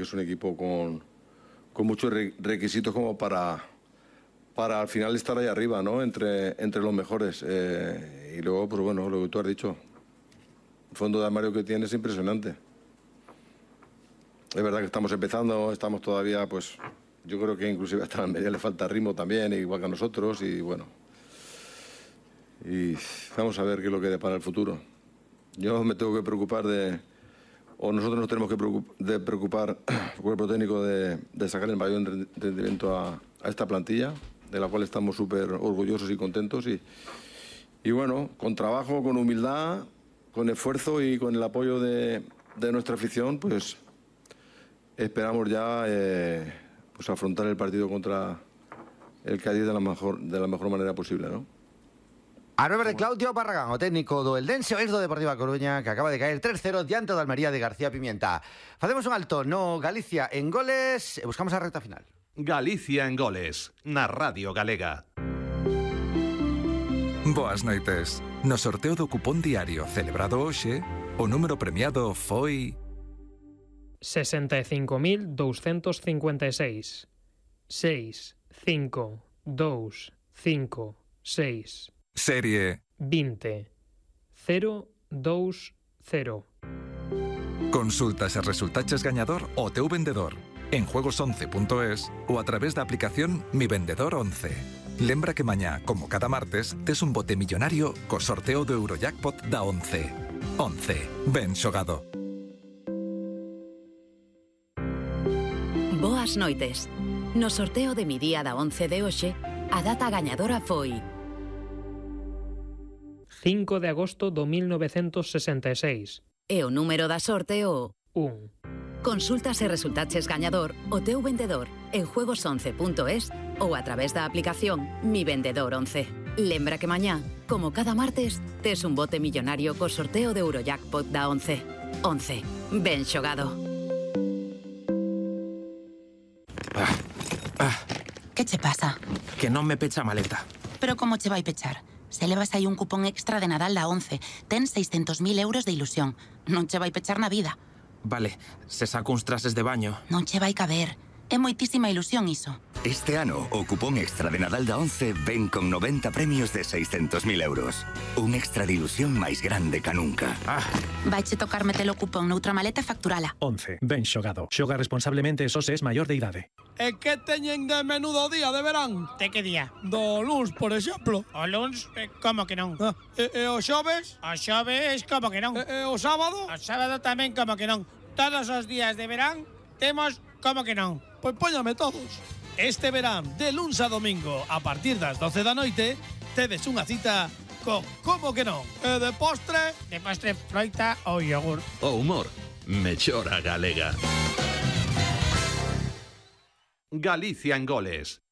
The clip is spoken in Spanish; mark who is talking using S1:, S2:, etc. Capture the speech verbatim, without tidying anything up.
S1: es un equipo con, con muchos requisitos como para, para al final estar ahí arriba, ¿no? Entre, entre los mejores. Eh, y luego, pues bueno, lo que tú has dicho, el fondo de armario que tiene es impresionante. Es verdad que estamos empezando, estamos todavía, pues, yo creo que inclusive hasta la media le falta ritmo también, igual que a nosotros, y bueno. Y vamos a ver qué es lo que depara el futuro. Yo me tengo que preocupar de, o nosotros nos tenemos que preocupar, de preocupar el cuerpo técnico de, de sacar el mayor rendimiento a, a esta plantilla, de la cual estamos súper orgullosos y contentos. Y, y bueno, con trabajo, con humildad, con esfuerzo y con el apoyo de, de nuestra afición, pues esperamos ya eh, pues afrontar el partido contra el Cádiz de la mejor, de la mejor manera posible, ¿no?
S2: A nombre de Claudio Barragán, o técnico do Eldense Oís do Deportiva Coruña, que acaba de caer tres cero diante do Almería de García Pimienta. Facemos un alto no Galicia en goles e buscamos a recta final.
S3: Galicia en goles, na Radio Galega.
S4: Boas noites. No sorteo do cupón diario celebrado hoxe, o número premiado foi
S5: sesenta e cinco mil douscentos cincuenta e seis. seis, cinco, dous, cinco, seis.
S4: Serie
S5: vinte, cero, dous, cero.
S4: Consultas e resultaches gañador o teu vendedor en juegos once punto es ou a través da aplicación Mi Vendedor once. Lembra que mañá, como cada martes, tes un bote millonario co sorteo do Eurojackpot da once. once. Ben xogado.
S6: Boas noites. No sorteo de Mi Día da once de hoxe, a data gañadora foi
S5: cinco de agosto do mil novecentos sesenta e seis.
S6: E o número da sorte o
S5: un.
S6: Consultas e resultaches gañador o teu vendedor en juegos once punto es ou a través da aplicación Mi Vendedor once. Lembra que mañá, como cada martes, tes un bote millonario co sorteo de Eurojackpot da once. once. Ben xogado.
S7: Ah, ah.
S8: Que che pasa?
S7: Que non me pecha a maleta.
S8: Pero como che vai pechar? Se levas aí un cupón extra de Nadal da once, ten seiscentos mil euros de ilusión. Non che vai pechar na vida.
S7: Vale, se saco uns trases de baño.
S8: Non che vai caber. É moitísima ilusión iso.
S9: Este ano, o cupón extra de Nadal da once ven con noventa premios de seiscentos mil euros. Un extra de ilusión máis grande ca nunca.
S7: Ah.
S8: Vaiche tocar metelo o cupón noutra maleta e facturala.
S10: once. Ben xogado. Xoga responsablemente e só se es maior de idade.
S11: E que teñen de menudo día de verán?
S12: De que día?
S11: Do luns, por exemplo.
S12: O luns? Eh, como que non?
S11: Ah, e, e o xoves?
S12: O xoves, como que non?
S11: E, e o sábado?
S12: O sábado tamén, como que non? Todos os días de verán temos como que non?
S11: Pois póñame todos. Este verán, de luns a domingo, a partir das doce da noite, tedes unha cita co como que non? E de postre?
S12: De postre, froita ou yogur.
S3: O humor, mellora galega. Galicia en goles,